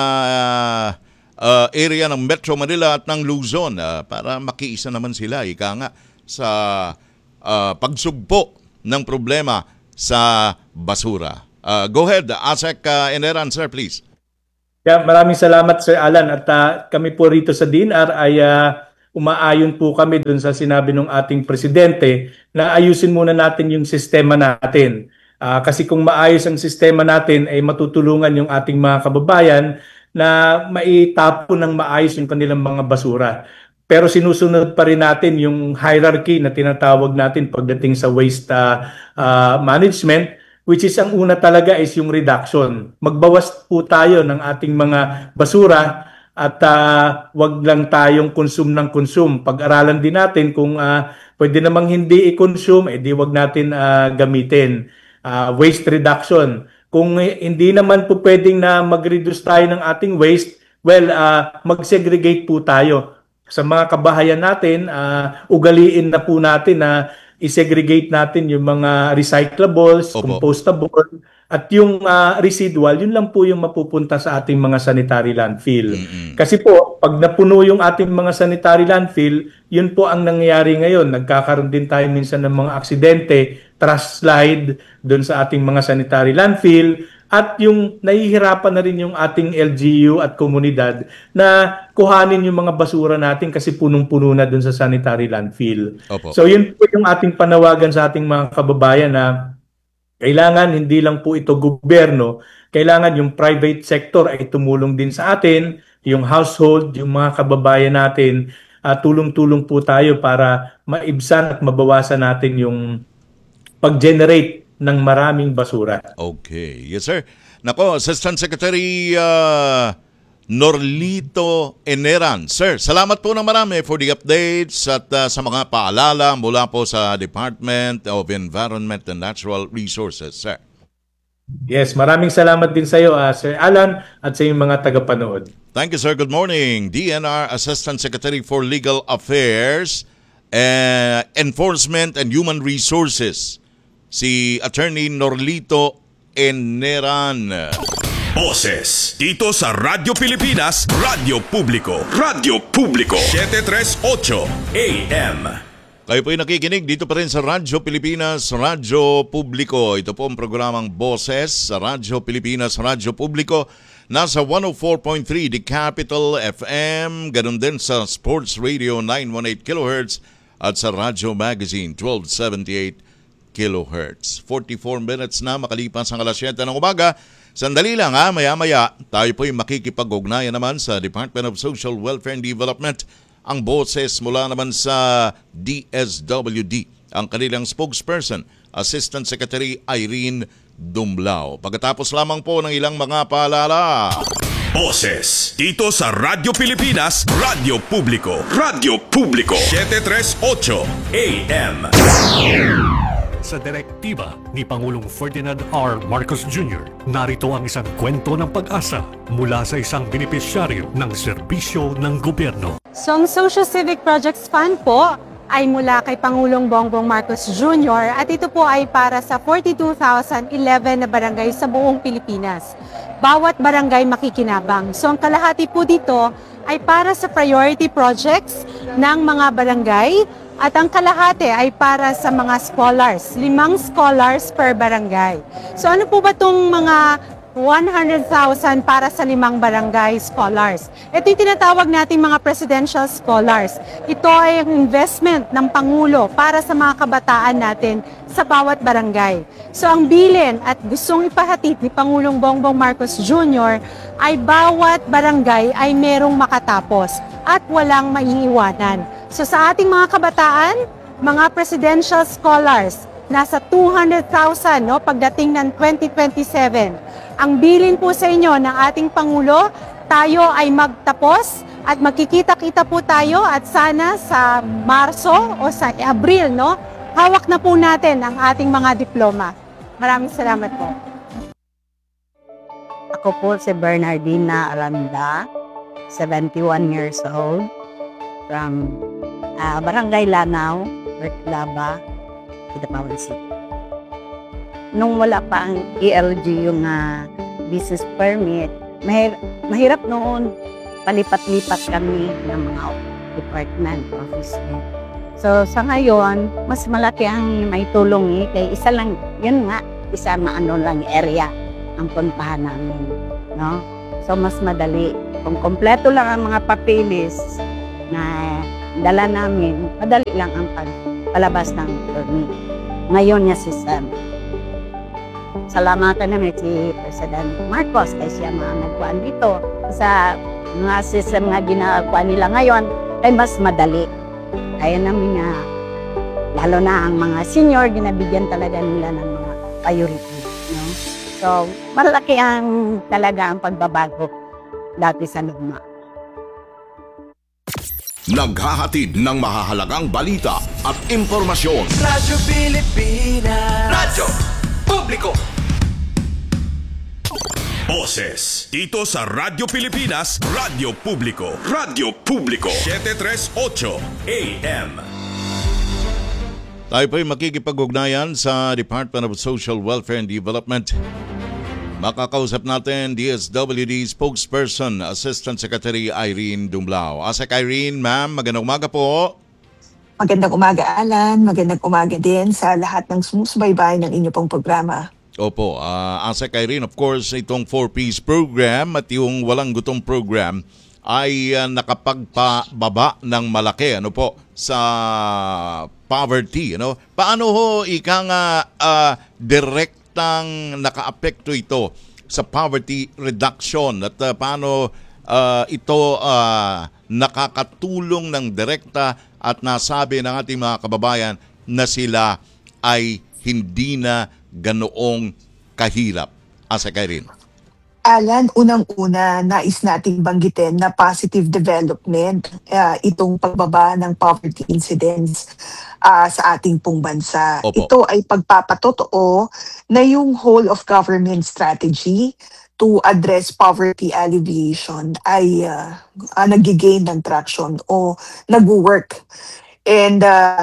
[SPEAKER 2] area ng Metro Manila at ng Luzon para makiisa naman sila, ika nga, sa pagsugpo ng problema sa basura. Go ahead, ASEC Ineran, sir, please.
[SPEAKER 12] Yeah, maraming salamat Sir Alan at kami po rito sa DNR ay umaayon po kami dun sa sinabi ng ating presidente na ayusin muna natin yung sistema natin. Kasi kung maayos ang sistema natin ay matutulungan yung ating mga kababayan na maitapon ng maayos yung kanilang mga basura. Pero sinusunod pa rin natin yung hierarchy na tinatawag natin pagdating sa waste management, which is ang una talaga is yung reduction. Magbawas po tayo ng ating mga basura at wag lang tayong consume ng consume. Pag-aralan din natin kung pwede namang hindi i-consume, di wag natin gamitin. Waste reduction. Kung hindi naman po pwedeng na mag-reduce tayo ng ating waste, well, mag-segregate po tayo. Sa mga kabahayan natin, ugaliin na po natin na i-segregate natin yung mga recyclables, compostable, at yung residual, yun lang po yung mapupunta sa ating mga sanitary landfill. Kasi po, pag napuno yung ating mga sanitary landfill, yun po ang nangyayari ngayon. Nagkakaroon din tayo minsan ng mga aksidente, trash slide doon sa ating mga sanitary landfill, at yung nahihirapan na rin yung ating LGU at komunidad na kuhanin yung mga basura natin kasi punong-puno na dun sa sanitary landfill. So yun po yung ating panawagan sa ating mga kababayan na kailangan hindi lang po ito gobyerno, kailangan yung private sector ay tumulong din sa atin, yung household, yung mga kababayan natin, tulong-tulong po tayo para maibsan at mabawasan natin yung pag-generate ng maraming basura.
[SPEAKER 2] Okay. Yes, sir. Nako, Assistant Secretary Norlito Ineran. Sir, salamat po ng marami for the updates at sa mga paalala mula po sa Department of Environment and Natural Resources, sir.
[SPEAKER 12] Yes, maraming salamat din sa iyo, Sir Alan, at sa iyong mga tagapanood.
[SPEAKER 2] Thank you, sir. Good morning. DNR Assistant Secretary for Legal Affairs, Enforcement and Human Resources, si Attorney Norlito Ineran.
[SPEAKER 3] Boses dito sa Radyo Pilipinas, Radyo Publiko. Radyo Publiko 738 AM.
[SPEAKER 2] Kayo po yung nakikinig dito pa rin sa Radyo Pilipinas, Radyo Publiko. Ito po ang programang Boses sa Radyo Pilipinas, Radyo Publiko. Nasa 104.3 The Capital FM, ganun din sa Sports Radio 918 kHz at sa Radyo Magazine 1278 kHz. 44 minutes na makalipas ang alas 7 ng umaga. Sandali lang maya-maya tayo po yung makikipag-ugnayan naman sa Department of Social Welfare and Development. Ang boses mula naman sa DSWD, ang kanilang spokesperson, Assistant Secretary Irene Dumlao. Pagkatapos lamang po ng ilang mga paalala.
[SPEAKER 3] Boses dito sa Radyo Pilipinas, Radyo Publiko. Radyo Publiko 738 AM.
[SPEAKER 6] Sa direktiba ni Pangulong Ferdinand R. Marcos Jr., narito ang isang kwento ng pag-asa mula sa isang benepisyaryo ng serbisyo ng gobyerno.
[SPEAKER 13] So ang Social Civic Projects Fund po ay mula kay Pangulong Bongbong Marcos Jr. at ito po ay para sa 42,011 na barangay sa buong Pilipinas. Bawat barangay makikinabang. So ang kalahati po dito ay para sa priority projects ng mga barangay at ang kalahati ay para sa mga scholars, 5 scholars per barangay. So ano po ba itong mga 100,000 para sa 5 barangay scholars? Ito yung tinatawag nating mga presidential scholars. Ito ay ang investment ng Pangulo para sa mga kabataan natin sa bawat barangay. So ang bilin at gustong ipahatid ni Pangulong Bongbong Marcos Jr. ay bawat barangay ay merong makatapos at walang maiiwanan. So sa ating mga kabataan, mga presidential scholars, nasa 200,000 pagdating ng 2027. Ang bilin po sa inyo ng ating Pangulo, tayo ay magtapos at magkikita-kita po tayo at sana sa Marso o sa Abril, hawak na po natin ang ating mga diploma. Maraming salamat po.
[SPEAKER 14] Ako po si Bernardina Aranda, 71 years old. from Barangay Lanao, Laba, Kidapawan City. Nung wala pa ang ELG yung business permit, mahirap noon, palipat-lipat kami ng mga department, office. So sa ngayon, mas malaki ang may tulong kay isa lang, yun nga, isa maano lang area ang puntahan namin, no? So mas madali. Kung kompleto lang ang mga papilis na dala namin, madali lang ang palabas ng permit. Ngayon niya si Sam. Salamatan namin si President Marcos kasi siya mga nagkuhan dito. Sa mga system nga ginagawa nila ngayon ay mas madali. Kaya namin nga, lalo na ang mga senior, ginabigyan talaga nila ng mga priority. No? So, malaki ang talaga ang pagbabago dati sa luma.
[SPEAKER 3] Naghahatid ng mahahalagang balita at impormasyon.
[SPEAKER 7] Radyo Pilipinas. Radyo Publiko.
[SPEAKER 3] Boses dito sa Radyo Pilipinas, Radyo Publiko. Radyo Publiko 738 AM.
[SPEAKER 2] Tayo po'y makikipag-ugnayan sa Department of Social Welfare and Development. Makakausap natin DSWD spokesperson, Assistant Secretary Irene Dumlao. Asek Irene, ma'am, magandang umaga po.
[SPEAKER 15] Magandang umaga, Alan. Magandang umaga din sa lahat ng sumusubaybay ng inyo pong programa.
[SPEAKER 2] Opo, Asek Irene, of course, itong 4Ps program at yung Walang Gutom program ay nakapagpababa ng malaki sa poverty. Paano ho direktang nakaapekto ito sa poverty reduction at paano ito nakakatulong ng direkta at nasabi ng ating mga kababayan na sila ay hindi na ganoong kahirap? Asek Irene.
[SPEAKER 15] Alan, unang-una, nais nating banggitin na positive development itong pagbaba ng poverty incidence sa ating pong bansa.
[SPEAKER 2] Opo.
[SPEAKER 15] Ito ay pagpapatotoo na yung whole of government strategy to address poverty alleviation ay nag-gain ng traction o nag-work. And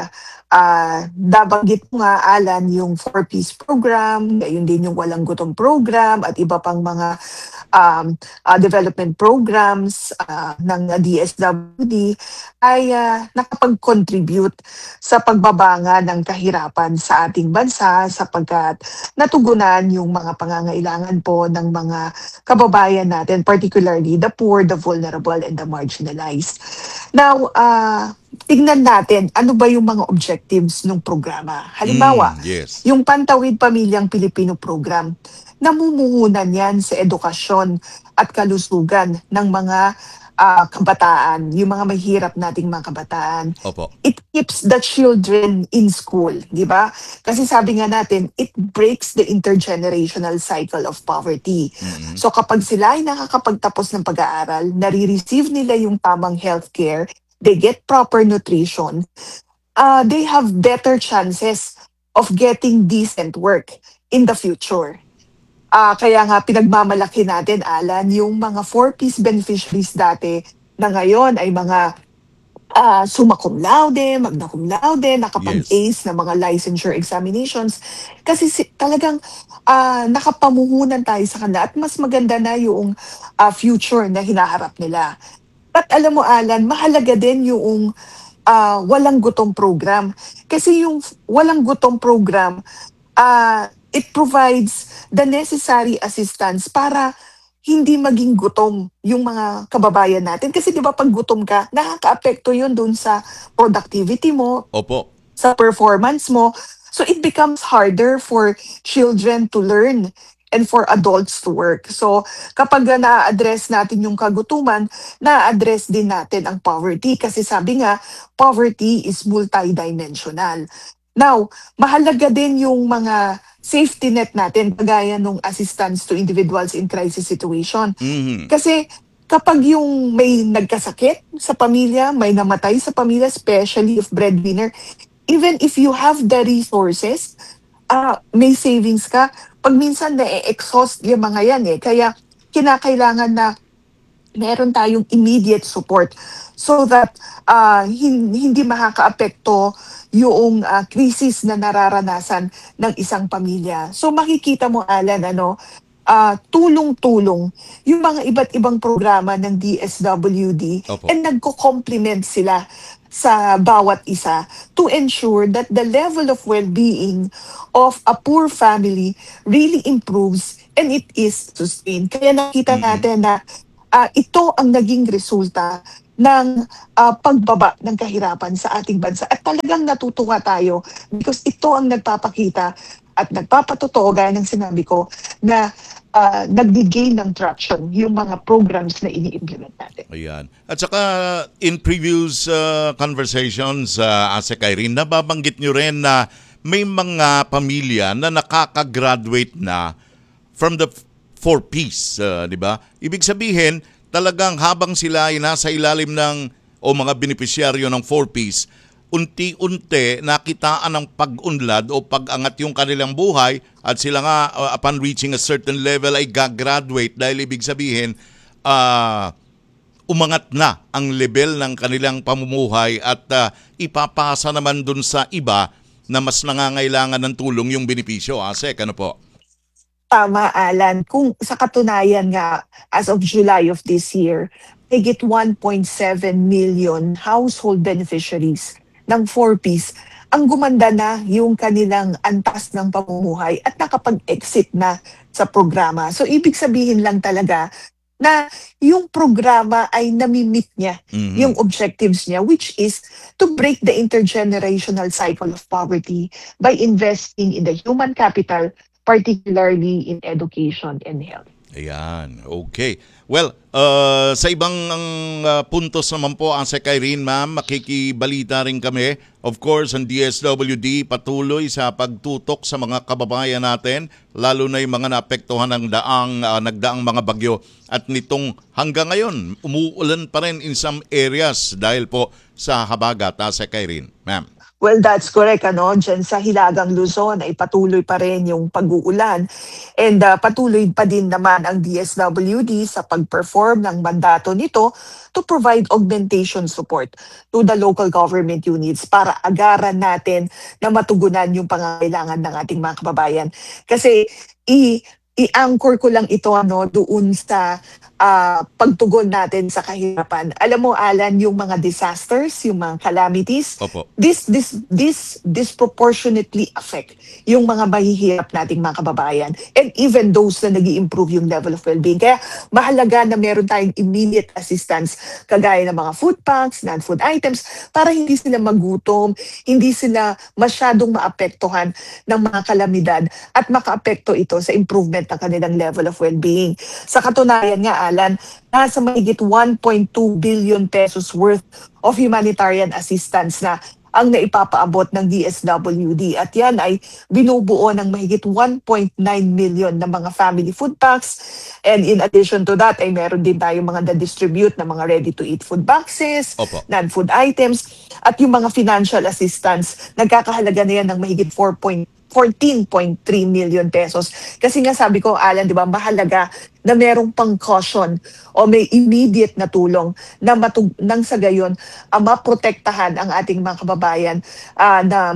[SPEAKER 15] nabanggit mo nga, Alan, yung 4Ps program, yun din yung Walang Gutom program at iba pang mga development programs ng DSWD ay nakapag-contribute sa pagbabanga ng kahirapan sa ating bansa sapagkat natugunan yung mga pangangailangan po ng mga kababayan natin, particularly the poor, the vulnerable, and the marginalized. Now, tignan natin ano ba yung mga objectives ng programa. Halimbawa,
[SPEAKER 2] Yes.
[SPEAKER 15] yung Pantawid Pamilyang Pilipino program, namumuhunan yan sa edukasyon at kalusugan ng mga kabataan, yung mga mahirap nating mga kabataan.
[SPEAKER 2] Opo.
[SPEAKER 15] It keeps the children in school, di ba? Kasi sabi nga natin, it breaks the intergenerational cycle of poverty. So kapag sila ay nakakapagtapos ng pag-aaral, nare-receive nila yung tamang healthcare, they get proper nutrition, they have better chances of getting decent work in the future. Kaya nga pinagmamalaki natin, Alan, yung mga 4Ps beneficiaries dati na ngayon ay mga summa cum laude, magna cum laude, nakapag-ace ng mga licensure examinations. Kasi talagang nakapamuhunan tayo sa kanila at mas maganda na yung future na hinaharap nila. At alam mo, Alan, mahalaga din yung Walang Gutom program. Kasi yung Walang Gutom program, it provides the necessary assistance para hindi maging gutom yung mga kababayan natin. Kasi di ba pag gutom ka, nakaka-apekto yun dun sa productivity mo,
[SPEAKER 2] Opo.
[SPEAKER 15] sa performance mo. So it becomes harder for children to learn and for adults to work. So kapag na-address natin yung kagutuman, na-address din natin ang poverty. Kasi sabi nga, poverty is multidimensional. Now, mahalaga din yung mga safety net natin, kagaya ng assistance to individuals in crisis situation. Kasi kapag yung may nagkasakit sa pamilya, may namatay sa pamilya, especially if breadwinner, even if you have the resources, may savings ka, pag minsan na-exhaust yung mga yan Kaya kinakailangan na meron tayong immediate support so that hindi makakaapekto yung krisis na nararanasan ng isang pamilya. So makikita mo, Alan, tulong-tulong yung mga iba't ibang programa ng DSWD and nagko-complement sila sa bawat isa to ensure that the level of well-being of a poor family really improves and it is sustained. Kaya nakita natin na ito ang naging resulta ng pagbaba ng kahirapan sa ating bansa. At talagang natutuwa tayo because ito ang nagpapakita at nagpapatotoo, gaya ng sinabi ko, na nag-gain ng traction yung mga programs na ini-implement natin.
[SPEAKER 2] Ayan. At saka in previous conversations, Asek Irene, nababanggit nyo rin na may mga pamilya na nakaka-graduate na from the 4Ps, di ba? Ibig sabihin, talagang habang sila ay nasa ilalim ng o mga benepisyaryo ng 4Ps, unti-unti nakitaan ng pag-unlad o pag-angat yung kanilang buhay at sila nga upon reaching a certain level ay gagraduate dahil ibig sabihin umangat na ang level ng kanilang pamumuhay at ipapasa naman dun sa iba na mas nangangailangan ng tulong yung benepisyo. Asek, ano po?
[SPEAKER 15] Tama, Alan. Kung sa katunayan nga, as of July of this year, higit 1.7 million household beneficiaries ng 4Ps ang gumanda na yung kanilang antas ng pamumuhay at nakapag-exit na sa programa. So, ibig sabihin lang talaga na yung programa ay nami-meet niya yung objectives niya, which is to break the intergenerational cycle of poverty by investing in the human capital, particularly in education and health.
[SPEAKER 2] Ayan, okay. Well, sa ibang puntos naman po, Asek Irene, ma'am, makikibalita rin kami. Of course, ang DSWD patuloy sa pagtutok sa mga kababayan natin, lalo na yung mga naapektuhan ng nagdaang mga bagyo. At nitong hanggang ngayon, umuulan pa rin in some areas dahil po sa habagat, Asek Irene, ma'am.
[SPEAKER 15] Well, that's correct. Diyan sa Hilagang Luzon ay patuloy pa rin yung pag-uulan. And patuloy pa din naman ang DSWD sa pag-perform ng mandato nito to provide augmentation support to the local government units para agaran natin na matugunan yung pangangailangan ng ating mga kababayan. Kasi i-anchor ko lang ito doon sa pagtugon natin sa kahirapan. Alam mo, Alan, yung mga disasters, yung mga calamities, this disproportionately affect yung mga mahihirap nating mga kababayan and even those na nag-i-improve yung level of well-being. Kaya mahalaga na meron tayong immediate assistance kagaya ng mga food packs, non-food items para hindi sila magutom, hindi sila masyadong maapektuhan ng mga kalamidad at makaapekto ito sa improvement ng kanilang level of well-being. Sa katunayan nga, Alan, nasa mahigit 1.2 billion pesos worth of humanitarian assistance na ang naipapaabot ng DSWD. At yan ay binubuo ng mahigit 1.9 million na mga family food packs. And in addition to that, ay meron din tayong mga na-distribute na mga ready-to-eat food boxes, non-food items, at yung mga financial assistance, nagkakahalaga na yan ng mahigit 14.3 million pesos. Kasi nga sabi ko, Alan, di ba, mahalaga na merong pang-caution o may immediate na tulong na nang sa gayon maprotektahan ang ating mga kababayan na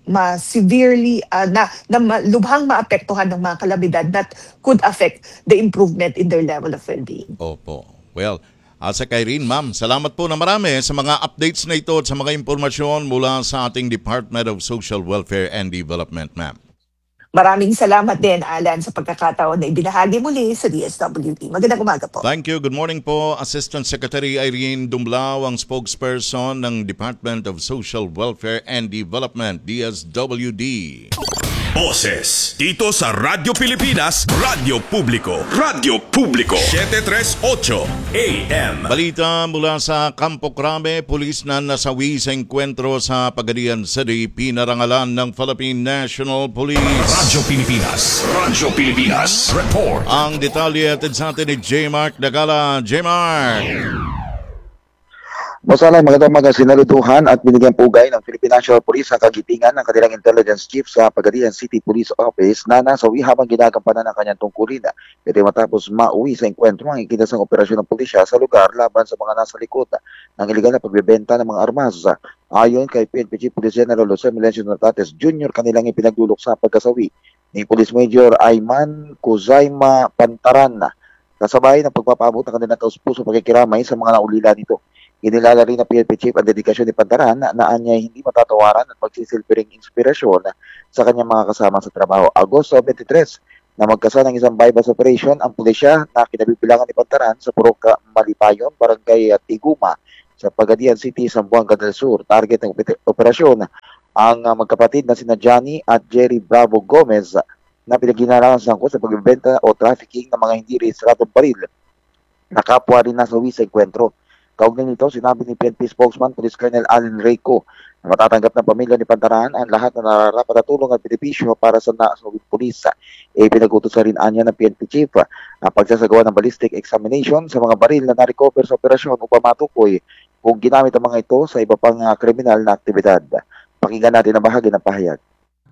[SPEAKER 15] severely na lubhang maapektuhan ng mga kalamidad that could affect the improvement in their level of well-being.
[SPEAKER 2] Opo. Well, Asek Irene, ma'am, salamat po na marami sa mga updates na ito at sa mga impormasyon mula sa ating Department of Social Welfare and Development, ma'am.
[SPEAKER 15] Maraming salamat din, Alan, sa pagkakataon na ibinahagi muli sa DSWD. Magandang umaga po.
[SPEAKER 2] Thank you. Good morning po, Assistant Secretary Irene Dumblao, ang spokesperson ng Department of Social Welfare and Development, DSWD.
[SPEAKER 3] Boses dito sa Radyo Pilipinas, Radyo Publiko. Radyo Publiko 738 AM.
[SPEAKER 2] Balita mula sa Campo Crame, pulis na nasawi sa enkwentro sa Pagadian City, pinarangalan ng Philippine National Police.
[SPEAKER 3] Radyo Pilipinas, Radyo Pilipinas Report.
[SPEAKER 2] Ang detalye atid sa atin ni J. Mark Dagala. J. Mark.
[SPEAKER 16] Boss Alan, magandang umaga. Sinaluduhan at binigyan pugay ng Philippine National Police ang kagitingan ng kanilang intelligence chief sa Pagadian City Police Office na nasawi habang ginagampanan ng kanyang tungkulin. Ito matapos mauwi sa enkwentro ang ikinasang operasyon ng pulisya sa lugar laban sa mga nasa likod ng iligal na pagbebenta ng mga armas. Ayon kay PNP Chief Police General Jose Melencio Nartates Jr., kanilang ipinaglulok sa pagkasawi ni Police Major Ayman Kuzaima Pantaran kasabay ng pagpapaabot ng kanilang taus-puso pagkikiramay sa mga naulila nito. Inilala rin ng PNP Chief ang dedikasyon ni Pantaran na anyay hindi matatawaran at magsisilbing inspirasyon sa kanyang mga kasama sa trabaho. Agosto 23 na magkasa ng isang bypass operation ang pulisya na kinabibilangan ni Pantaran sa Purok Malipayon, Barangay Tiguma sa Pagadian City, Zamboanga del Sur. Target ng operasyon ang magkapatid na sina Johnny at Jerry Bravo Gomez na pinaginarahan sa pagbebenta o trafficking ng mga hindi rehistradong baril na kapwa rin nasawi sa enkwentro. Kaugnay nito, sinabi ni PNP spokesman Police Colonel Allen Reyco na matatanggap ng pamilya ni Pantaran ang lahat na nararapat na tulong at benepisyo para sa nasawing pulis. Pinag-utusan rin anya ng PNP Chief ang pagsasagawa ng ballistic examination sa mga baril na na-recover sa operasyon upang matukoy kung ginamit ang mga ito sa iba pang kriminal na aktibidad. Pakinggan natin ang bahagi ng pahayag.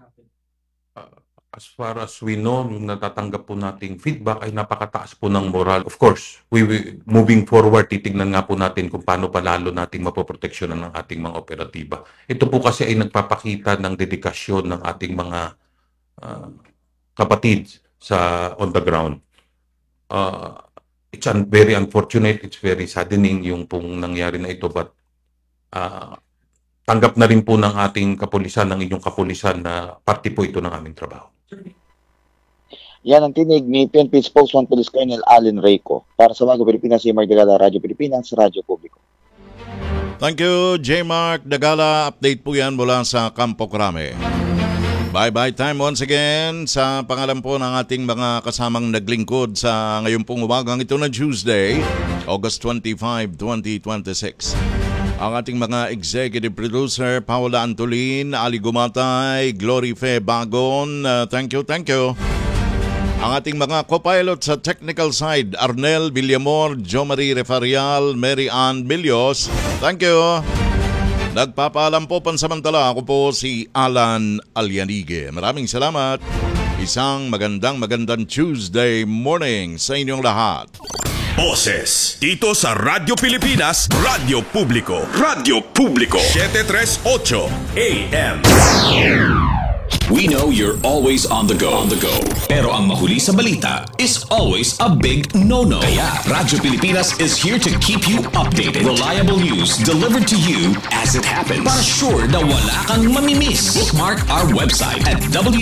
[SPEAKER 17] As far as we know, yung natatanggap po nating feedback ay napakataas po ng moral. Of course, moving forward, titignan nga po natin kung paano palalo nating mapoproteksyonan ng ating mga operatiba. Ito po kasi ay nagpapakita ng dedikasyon ng ating mga kapatid sa on the ground. It's very unfortunate, it's very saddening yung pong nangyari na ito, but tanggap na rin po ng ating kapulisan, ng inyong kapulisan na parte po ito ng aming trabaho.
[SPEAKER 16] Yan ang tinig ni PNP spokesman Police Colonel Allen Reyco. Para sa Mago Pilipinas, si Mark Dagala, Radyo Pilipinas, Radyo Publiko.
[SPEAKER 2] Thank you, J. Mark Dagala. Update po yan mula sa Campo Crame. Bye-bye time once again sa pangalan po ng ating mga kasamang naglingkod sa ngayon pong umagang ito na Tuesday, August 25, 2026. Ang ating mga executive producer, Paula Antolin, Ali Gumatay, Glory Fe Bagon, thank you. Ang ating mga co-pilot sa technical side, Arnel Villamor, Jo Marie Refarial, Mary Ann Milios, thank you. Nagpapaalam po pansamantala, ako po si Alan Alianige. Maraming salamat. Isang magandang Tuesday morning sa inyong lahat.
[SPEAKER 3] Boses dito sa Radyo Pilipinas, Radyo Publiko. Radyo Publiko 738 AM.
[SPEAKER 5] We know you're always on the go. Pero ang mahuli sa balita is always a big no-no. Kaya Radyo Pilipinas is here to keep you updated. Reliable news delivered to you as it happens. Para sure na wala kang mamimiss. Bookmark our website at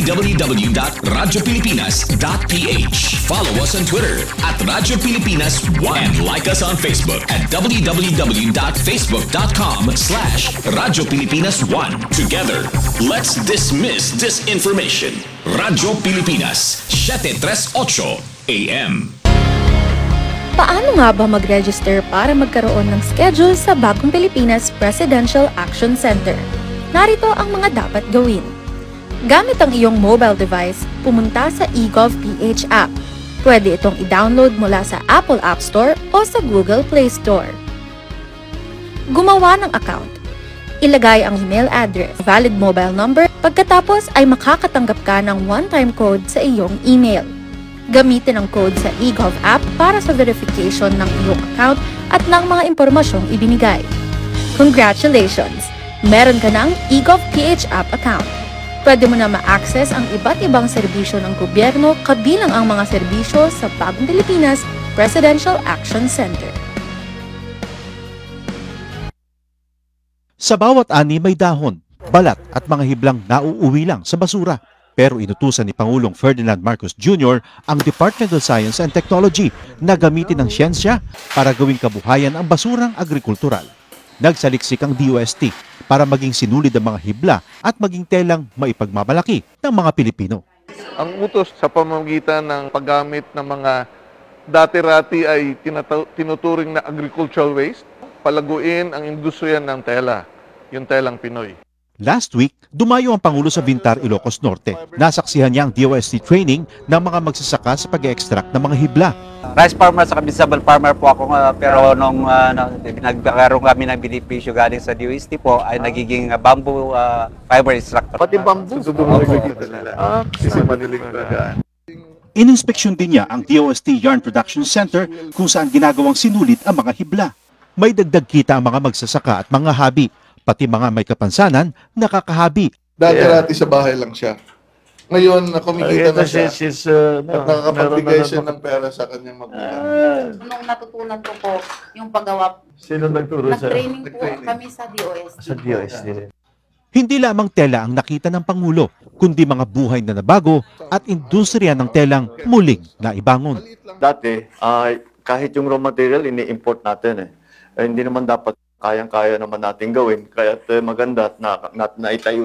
[SPEAKER 5] www.radiopilipinas.ph. Follow us on Twitter at Radyo Pilipinas 1 and like us on Facebook at www.facebook.com/Radyo Pilipinas 1. Together, let's dismiss disinformation. Radyo Pilipinas 738 AM.
[SPEAKER 18] Paano nga ba mag-register para magkaroon ng schedule sa Bagong Pilipinas Presidential Action Center? Narito ang mga dapat gawin. Gamit ang iyong mobile device, pumunta sa eGovPH app. Pwede itong i-download mula sa Apple App Store o sa Google Play Store. Gumawa ng account. Ilagay ang email address, valid mobile number, pagkatapos ay makakatanggap ka ng one-time code sa iyong email. Gamitin ang code sa eGov app para sa verification ng iyong account at ng mga impormasyong ibinigay. Congratulations! Meron ka ng eGovPH app account. Pwede mo na ma-access ang iba't ibang serbisyo ng gobyerno kabilang ang mga serbisyo sa Bagong Pilipinas Presidential Action Center.
[SPEAKER 19] Sa bawat ani may dahon, balat at mga hiblang nauuwi lang sa basura. Pero inutusan ni Pangulong Ferdinand Marcos Jr. ang Department of Science and Technology na gamitin ang siyensya para gawing kabuhayan ang basurang agrikultural. Nagsaliksik ang DOST para maging sinulid ang mga hibla at maging telang maipagmamalaki ng mga Pilipino.
[SPEAKER 20] Ang utos sa pamamagitan ng paggamit ng mga dati-rati ay tinuturing na agricultural waste, palaguin ang industriya ng tela, yung telang Pinoy.
[SPEAKER 19] Last week, dumayo ang Pangulo sa Bintar, Ilocos Norte. Nasaksihan niya ang DOST training ng mga magsasaka sa pag-extract ng mga hibla.
[SPEAKER 21] Rice farmer sa vegetable farmer po ako, pero nung nagkaroon kami ng benepisyo galing sa DOST po ay nagiging bamboo fiber extractor.
[SPEAKER 20] Pati bamboo.
[SPEAKER 19] Ininspeksyon din niya ang DOST Yarn Production Center kung saan ginagawang sinulit ang mga hibla. May dagdag kita ang mga magsasaka at mga habi, pati mga may kapansanan, nakakahabi.
[SPEAKER 20] Dati sa bahay lang siya. Ngayon, kumikita na siya. Nakakapagbigay siya ng pera sa kanyang magulang.
[SPEAKER 22] Nung natutunan ko po yung paggawa,
[SPEAKER 20] Sino nagturo sa?
[SPEAKER 22] nag-training po kami sa DOST.
[SPEAKER 20] Sa DOST.
[SPEAKER 19] Hindi lamang tela ang nakita ng Pangulo, kundi mga buhay na nabago at industriya ng telang muling naibangon.
[SPEAKER 23] Dati, kahit yung raw material, ini-import natin hindi naman dapat kayang-kaya naman natin gawin. Kaya maganda na naitayo